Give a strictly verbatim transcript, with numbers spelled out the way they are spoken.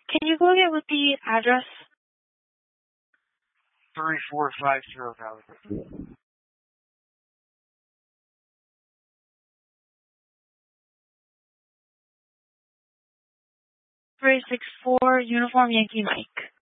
Can you go again with the address? three four five zero Valley. three six four Uniform Yankee Mike.